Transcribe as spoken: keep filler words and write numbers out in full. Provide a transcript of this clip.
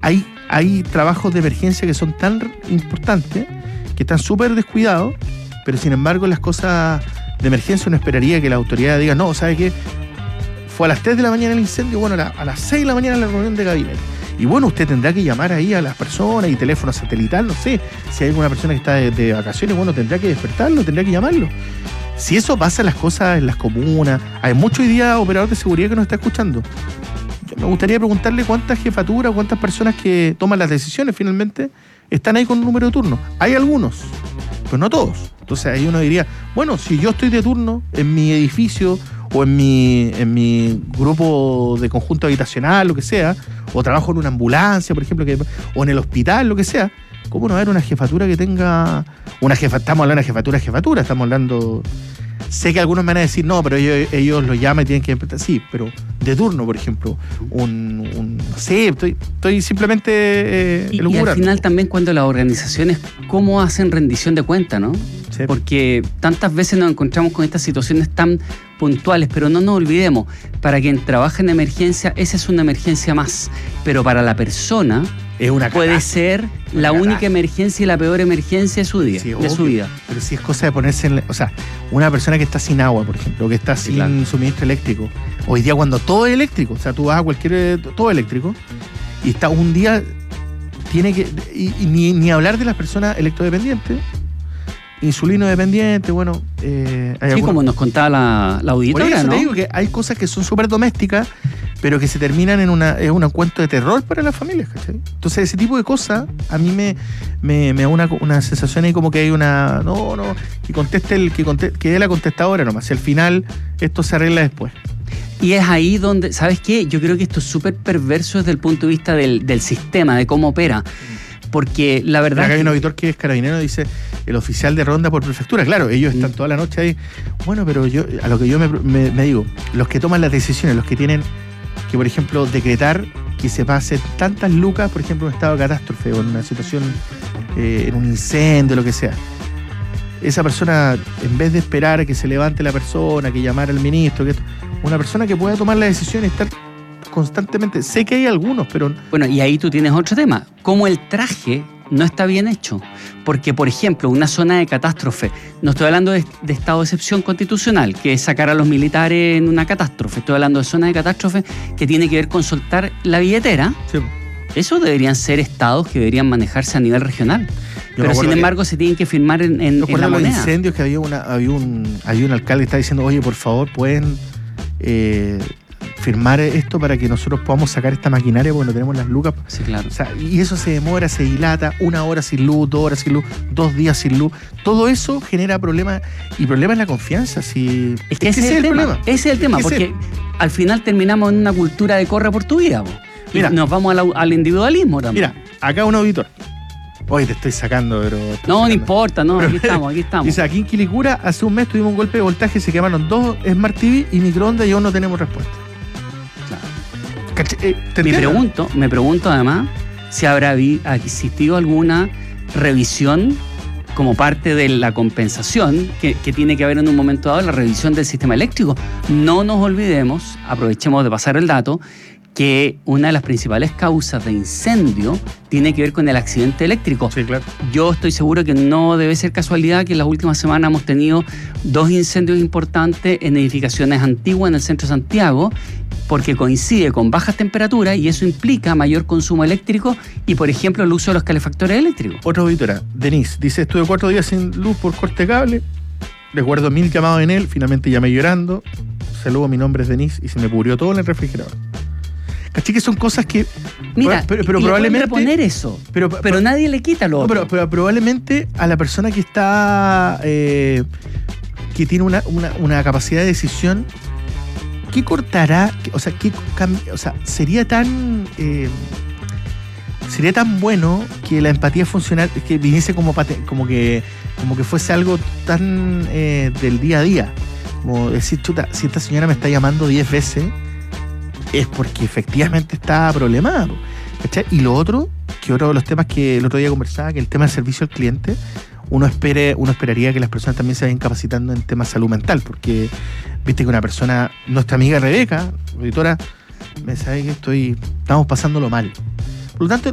hay, hay trabajos de emergencia que son tan importantes, que están súper descuidados, pero sin embargo las cosas de emergencia uno esperaría que la autoridad diga, no, ¿sabe qué? Fue a las tres de la mañana el incendio, bueno, a, la, a las seis de la mañana la reunión de gabinete. Y bueno, usted tendrá que llamar ahí a las personas y teléfono satelital, no sé, si hay alguna persona que está de, de vacaciones, bueno, tendrá que despertarlo, tendrá que llamarlo. Si eso pasa en las cosas en las comunas, hay mucho hoy día operador de seguridad que nos está escuchando. Yo me gustaría preguntarle cuántas jefaturas, cuántas personas que toman las decisiones finalmente están ahí con un número de turno. Hay algunos, pero no todos. Entonces ahí uno diría, bueno, si yo estoy de turno en mi edificio o en mi, en mi grupo de conjunto habitacional, lo que sea, o trabajo en una ambulancia, por ejemplo, que, o en el hospital, lo que sea, ¿cómo no haber una jefatura que tenga una jefa? Estamos hablando de jefatura, jefatura, estamos hablando... Sé que algunos me van a decir, no, pero ellos, ellos lo llaman y tienen que... Sí, pero de turno, por ejemplo, un... un no sé, estoy, estoy simplemente eh, y, y al final también cuando las organizaciones, ¿cómo hacen rendición de cuenta, no? Sí. Porque tantas veces nos encontramos con estas situaciones tan puntuales, pero no nos olvidemos, para quien trabaja en emergencia, esa es una emergencia más, pero para la persona... Es una puede ser la una única emergencia y la peor emergencia de su día, sí, de su vida. Pero si es cosa de ponerse en... O sea, una persona que está sin agua, por ejemplo, que está sí, sin claro. suministro eléctrico. Hoy día cuando todo es eléctrico, o sea, tú vas a cualquier... Todo eléctrico, y está un día... Tiene que... Y, y ni, ni hablar de las personas electrodependientes, insulino dependiente, bueno... Eh, hay sí, algunos... como nos contaba la, la auditora, Por eso ¿no? te digo que hay cosas que son súper domésticas, pero que se terminan en una es un cuento de terror para las familias, ¿cachai? Entonces ese tipo de cosas a mí me, me, me da una, una sensación ahí como que hay una... No, no, que conteste el... que, conteste, que dé la contestadora nomás, y al final esto se arregla después. Y es ahí donde, ¿sabes qué? Yo creo que esto es súper perverso desde el punto de vista del, del sistema, de cómo opera. Porque la verdad... Acá hay un auditor que es carabinero, dice, el oficial de ronda por prefectura. Claro, ellos están toda la noche ahí. Bueno, pero yo, a lo que yo me, me, me digo, los que toman las decisiones, los que tienen que, por ejemplo, decretar que se pase tantas lucas, por ejemplo, en un estado de catástrofe o en una situación, eh, en un incendio, lo que sea. Esa persona, en vez de esperar a que se levante la persona, que llamar al ministro, que una persona que pueda tomar la decisión y estar constantemente... Sé que hay algunos, pero... Bueno, y ahí tú tienes otro tema. Cómo el traje no está bien hecho. Porque, por ejemplo, una zona de catástrofe, no estoy hablando de, de estado de excepción constitucional, que es sacar a los militares en una catástrofe. Estoy hablando de zona de catástrofe que tiene que ver con soltar la billetera. Sí. Eso deberían ser estados que deberían manejarse a nivel regional. Yo pero sin embargo que, se tienen que firmar en, en, en la moneda. Los incendios que había, una, había, un, había un alcalde que estaba diciendo, oye, por favor, pueden... Eh, firmar esto para que nosotros podamos sacar esta maquinaria porque no tenemos las lucas. Sí, claro. O sea, y eso se demora, se dilata, una hora sin luz, dos horas sin luz, dos días sin luz. Todo eso genera problemas y problemas en la confianza. Si... Es que ese es, es el tema. problema. Ese es el tema, porque al final terminamos en una cultura de corre por tu vida. Mira, nos vamos al, al individualismo también. Mira, acá un auditor. Hoy te estoy sacando, pero... No, sacando. no importa, no, pero, aquí estamos, aquí estamos. Dice, aquí en Quilicura hace un mes tuvimos un golpe de voltaje, se quemaron dos Smart T V y microondas y aún no tenemos respuesta. Eh, me pregunto, me pregunto además si habrá existido alguna revisión como parte de la compensación que, que tiene que haber en un momento dado, la revisión del sistema eléctrico. No nos olvidemos, aprovechemos de pasar el dato, que una de las principales causas de incendio tiene que ver con el accidente eléctrico. Sí, claro. Yo estoy seguro que no debe ser casualidad que en las últimas semanas hemos tenido dos incendios importantes en edificaciones antiguas en el centro de Santiago, porque coincide con bajas temperaturas y eso implica mayor consumo eléctrico y, por ejemplo, el uso de los calefactores eléctricos. Otra auditora, Denise, dice, estuve cuatro días sin luz por corte de cable, recuerdo mil llamados en él, finalmente llamé llorando, saludo, mi nombre es Denise y se me pudrió todo en el refrigerador. ¿Cachai? Que son cosas que... Mira, pero, pero probablemente poner eso, pero, pero, pero nadie le quita lo no, otro. Pero, pero probablemente a la persona que está... Eh, que tiene una, una, una capacidad de decisión, ¿qué cortará? O sea, ¿qué o sea sería tan... Eh, sería tan bueno que la empatía funcionara, que viniese como, como, que, como que fuese algo tan eh, del día a día. Como decir, chuta, si esta señora me está llamando diez veces... es porque efectivamente está problemada, ¿cachai? Y lo otro, que otro de los temas que el otro día conversaba, que el tema del servicio al cliente, uno espere, uno esperaría que las personas también se vayan capacitando en temas de salud mental, porque viste que una persona, nuestra amiga Rebeca, auditora, me sabe que estoy, estamos pasándolo mal. Por lo tanto,